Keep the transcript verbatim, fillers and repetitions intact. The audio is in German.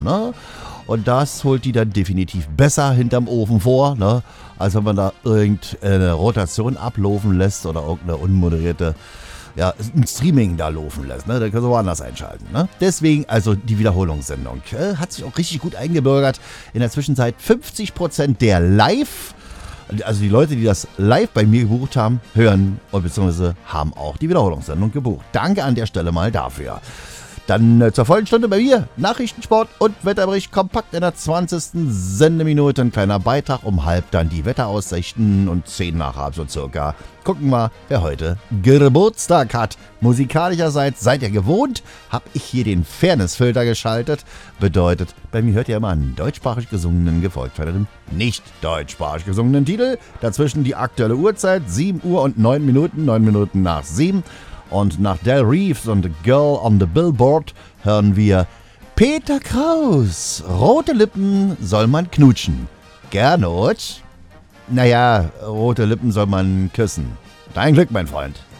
Ne? Und das holt die dann definitiv besser hinterm Ofen vor, ne? Als wenn man da irgendeine Rotation ablaufen lässt oder irgendeine unmoderierte, ja, ein Streaming da laufen lässt. Ne? Da können Sie woanders einschalten. Ne? Deswegen also die Wiederholungssendung. Äh, hat sich auch richtig gut eingebürgert. In der Zwischenzeit fünfzig Prozent der Live, also die Leute, die das live bei mir gebucht haben, hören und beziehungsweise haben auch die Wiederholungssendung gebucht. Danke an der Stelle mal dafür. Dann äh, zur vollen Stunde bei mir. Nachrichten, Sport und Wetterbericht kompakt in der zwanzigsten Sendeminute. Ein kleiner Beitrag um halb, dann die Wetteraussichten und zehn nach halb so circa. Gucken wir, wer heute Geburtstag hat. Musikalischerseits seid ihr gewohnt, habe ich hier den Fairness-Filter geschaltet. Bedeutet, bei mir hört ihr immer einen deutschsprachig gesungenen, gefolgt von einem nicht deutschsprachig gesungenen Titel. Dazwischen die aktuelle Uhrzeit, sieben Uhr und neun Minuten, neun Minuten nach sieben. Und nach Del Reeves und The Girl on the Billboard hören wir Peter Kraus. Rote Lippen soll man knutschen. Gernot? Naja, rote Lippen soll man küssen. Dein Glück, mein Freund.